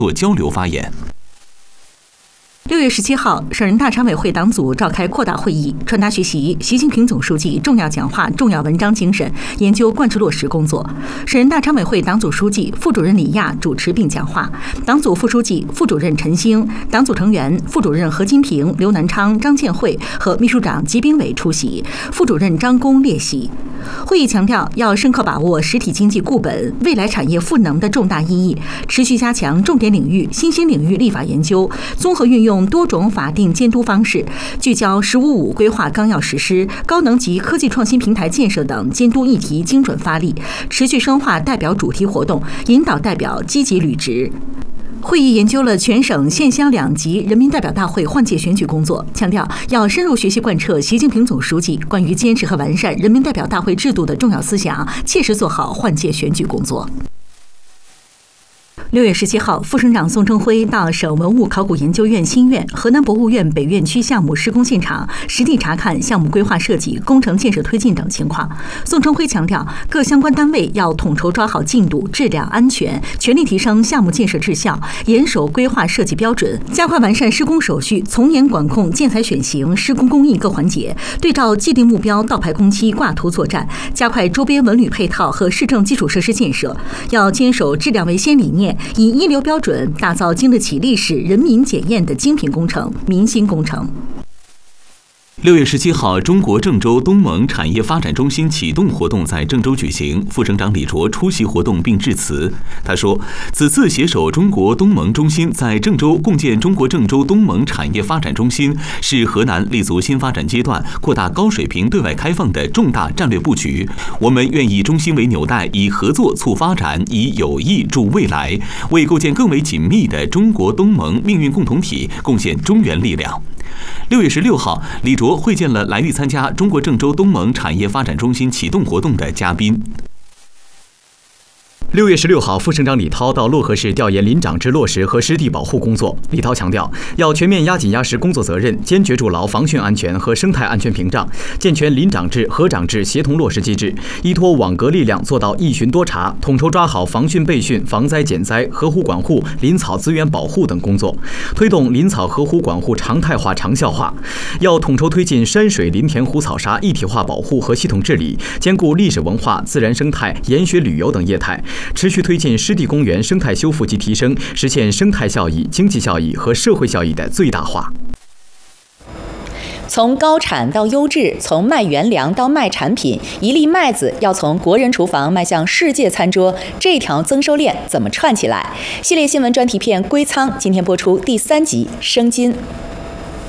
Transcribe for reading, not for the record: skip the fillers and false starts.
做交流发言。 6月17号，省人大常委会党组召开扩大会议，传达学习习近平总书记重要讲话、重要文章精神，研究贯彻落实工作。省人大常委会党组书记、副主任李亚主持并讲话，党组副书记、副主任陈兴，党组成员副主任何金平、刘南昌、张建慧和秘书长吉炳伟出席，副主任张工列席。会议强调，要深刻把握实体经济固本、未来产业赋能的重大意义，持续加强重点领域、新兴领域立法研究，综合运用多种法定监督方式，聚焦“十五五”规划纲要实施、高能级科技创新平台建设等监督议题精准发力，持续深化代表主题活动，引导代表积极履职。会议研究了全省县乡两级人民代表大会换届选举工作，强调要深入学习贯彻习近平总书记关于坚持和完善人民代表大会制度的重要思想，切实做好换届选举工作。6月17号，副省长宋征辉到省文物考古研究院新院、河南博物院北院区项目施工现场实地查看项目规划设计、工程建设推进等情况。宋征辉强调，各相关单位要统筹抓好进度、质量、安全，全力提升项目建设质效，严守规划设计标准，加快完善施工手续，从严管控建材选型、施工工艺各环节，对照既定目标倒排工期、挂图作战，加快周边文旅配套和市政基础设施建设。要坚守质量为先理念，以一流标准打造经得起历史人民检验的精品工程、民心工程。 6月17号，中国郑州东盟产业发展中心启动活动在郑州举行，副省长李卓出席活动并致辞。他说，此次携手中国东盟中心在郑州共建中国郑州东盟产业发展中心，是河南立足新发展阶段、扩大高水平对外开放的重大战略布局。我们愿以中心为纽带，以合作促发展，以友谊助未来，为构建更为紧密的中国东盟命运共同体贡献中原力量。6月16号，李卓会见了来豫参加中国郑州东盟产业发展中心启动活动的嘉宾。 6月16号，副省长李涛到漯河市调研林长制落实和湿地保护工作。李涛强调，要全面压紧压实工作责任，坚决筑牢防汛安全和生态安全屏障，健全林长制、河长制协同落实机制，依托网格力量做到一巡多查，统筹抓好防汛备汛、防灾减灾、河湖管护、林草资源保护等工作，推动林草河湖管护常态化、长效化。要统筹推进山水林田湖草沙一体化保护和系统治理，兼顾历史文化、自然生态、研学旅游等业态。持续推进湿地公园生态修复及提升，实现生态效益、经济效益和社会效益的最大化。 从高产到优质，从卖原粮到卖产品，一粒麦子要从国人厨房迈向世界餐桌，这条增收链怎么串起来？系列新闻专题片《归仓》今天播出第3集《生津》。